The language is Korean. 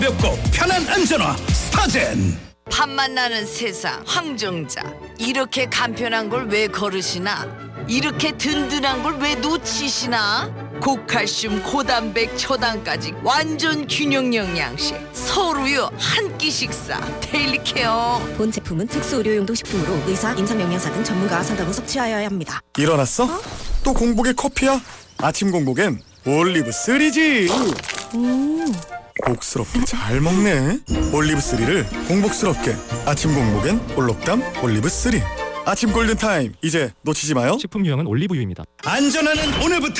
가볍고 편한 안전화 스타젠. 밥맛 나는 세상 황정자, 이렇게 간편한 걸 왜 거르시나? 이렇게 든든한 걸 왜 놓치시나? 고칼슘 고단백 초당까지 완전 균형 영양식 서울우유 한 끼 식사 데일리케어. 본 제품은 특수 의료용도 식품으로 의사, 임상영양사 등 전문가 상담 후 섭취하여야 합니다. 일어났어? 또 공복에 커피야? 아침 공복엔 올리브 3지. 복스럽게 잘 먹네. 올리브 3를 공복스럽게. 아침 공복엔 올록담 올리브 3. 아침 골든타임 이제 놓치지 마요. 식품 유형은 올리브유입니다. 안전화는 오늘부터